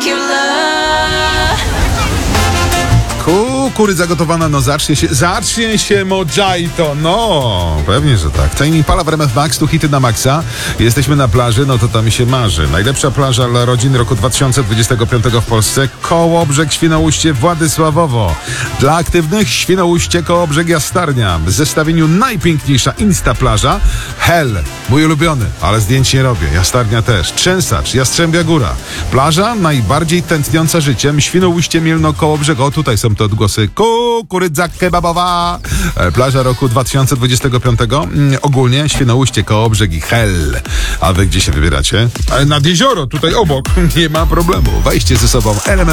like your love. Kukurydza gotowana, no zacznie się mojito, no pewnie, że tak. Tame Impala w RMF Max, tu hity na maksa. Jesteśmy na plaży, no to tam mi się marzy. Najlepsza plaża dla rodzin roku 2025 w Polsce. Kołobrzeg, Świnoujście, Władysławowo. Dla aktywnych Świnoujście, Kołobrzeg, Jastarnia. W zestawieniu najpiękniejsza Insta plaża. Hell, mój ulubiony, ale zdjęć nie robię. Jastarnia też. Trzęsacz, Jastrzębia Góra. Plaża najbardziej tętniąca życiem. Świnoujście, Mielno, Kołobrzeg. O, tutaj są te odgłosy. Kukurydza kebabowa. Plaża roku 2025. Ogólnie Świnoujście, Kołobrzeg i Hell. A wy gdzie się wybieracie? Nad jezioro, tutaj obok. Nie ma problemu. Weźcie ze sobą RMF